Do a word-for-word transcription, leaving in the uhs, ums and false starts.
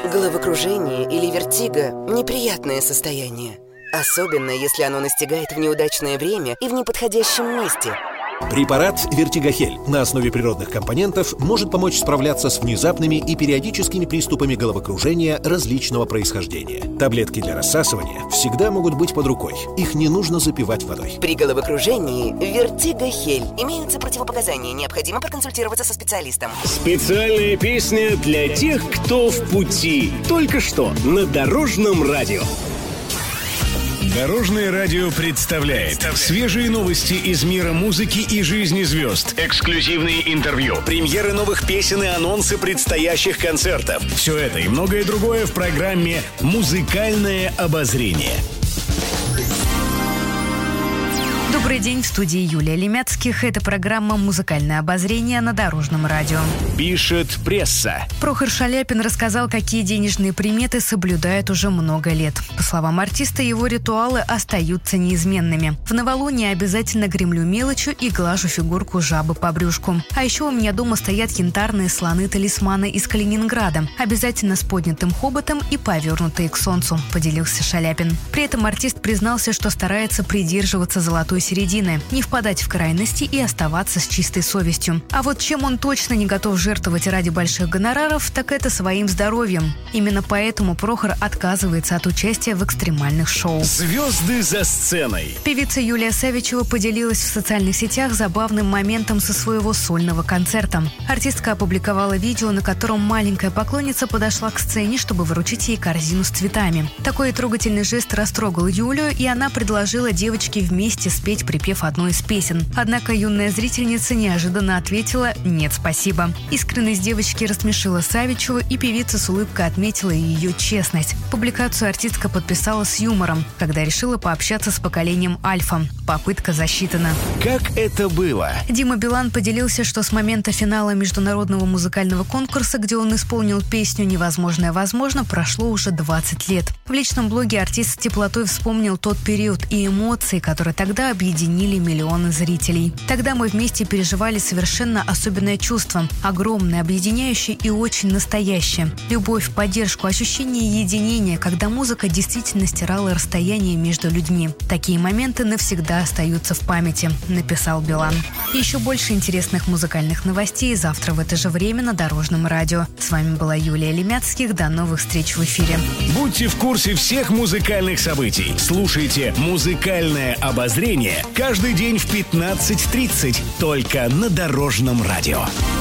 Головокружение или вертиго – неприятное состояние. Особенно, если оно настигает в неудачное время и в неподходящем месте. Препарат «Вертигохель» на основе природных компонентов может помочь справляться с внезапными и периодическими приступами головокружения различного происхождения. Таблетки для рассасывания всегда могут быть под рукой. Их не нужно запивать водой. При головокружении «Вертигохель» имеются противопоказания. Необходимо проконсультироваться со специалистом. Специальная песня для тех, кто в пути. Только что на Дорожном радио. Дорожное радио представляет свежие новости из мира музыки и жизни звезд, эксклюзивные интервью, премьеры новых песен и анонсы предстоящих концертов. Все это и многое другое в программе «Музыкальное обозрение». Добрый день, в студии Юлия Лемяцких. Это программа «Музыкальное обозрение» на Дорожном радио. Пишет пресса. Прохор Шаляпин рассказал, какие денежные приметы соблюдает уже много лет. По словам артиста, его ритуалы остаются неизменными. В новолуние обязательно гремлю мелочью и глажу фигурку жабы по брюшку. А еще у меня дома стоят янтарные слоны-талисманы из Калининграда. Обязательно с поднятым хоботом и повернутые к солнцу, поделился Шаляпин. При этом артист признался, что старается придерживаться золотой середины, не впадать в крайности и оставаться с чистой совестью. А вот чем он точно не готов жертвовать ради больших гонораров, так это своим здоровьем. Именно поэтому Прохор отказывается от участия в экстремальных шоу. Звезды за сценой. Певица Юлия Савичева поделилась в социальных сетях забавным моментом со своего сольного концерта. Артистка опубликовала видео, на котором маленькая поклонница подошла к сцене, чтобы вручить ей корзину с цветами. Такой трогательный жест растрогал Юлию, и она предложила девочке вместе спеть, припев одну из песен. Однако юная зрительница неожиданно ответила «нет, спасибо». Искренность девочки рассмешила Савичеву, и певица с улыбкой отметила ее честность. Публикацию артистка подписала с юмором, когда решила пообщаться с поколением Альфа. Попытка засчитана. Как это было? Дима Билан поделился, что с момента финала международного музыкального конкурса, где он исполнил песню «Невозможное возможно», прошло уже двадцать лет. В личном блоге артист с теплотой вспомнил тот период и эмоции, которые тогда объединили миллионы зрителей. Тогда мы вместе переживали совершенно особенное чувство, огромное, объединяющее и очень настоящее. Любовь, поддержку, ощущение единения, когда музыка действительно стирала расстояние между людьми. Такие моменты навсегда остаются в памяти, написал Билан. Еще больше интересных музыкальных новостей завтра в это же время на Дорожном радио. С вами была Юлия Лемяцких. До новых встреч в эфире. Будьте в курсе всех музыкальных событий. Слушайте «Музыкальное обозрение» каждый день в пятнадцать тридцать только на Дорожном радио.